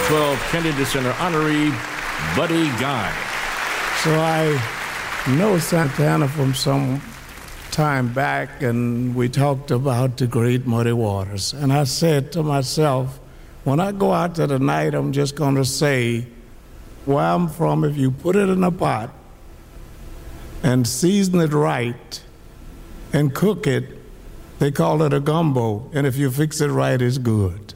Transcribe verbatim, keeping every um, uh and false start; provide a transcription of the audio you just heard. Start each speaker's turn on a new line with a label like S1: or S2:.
S1: twelve Kennedy Center honoree, Buddy Guy.
S2: So I know Santana from some time back, and we talked about the great Muddy Waters. And I said to myself, when I go out there tonight, I'm just going to say, where I'm from, if you put it in a pot and season it right and cook it, they call it a gumbo. And if you fix it right, it's good.